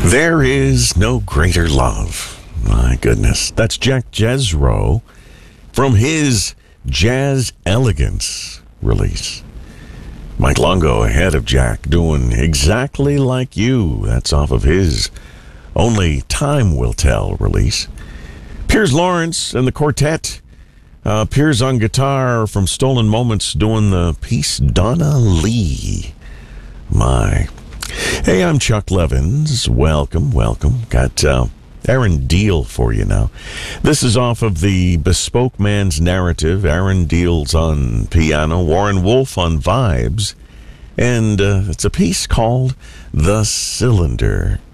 There is no greater love. My goodness. That's Jack Jesro from his Jazz Elegance release. Mike Longo ahead of Jack doing Exactly Like You. That's off of his Only Time Will Tell release. Piers Lawrence and the quartet. Piers on guitar from Stolen Moments doing the piece Donna Lee. My. Hey, I'm Chuck Levins. Welcome. Got Aaron Deal for you now. This is off of the Bespoke Man's Narrative. Aaron Deal's on piano, Warren Wolf on vibes, and it's a piece called The Cylinder.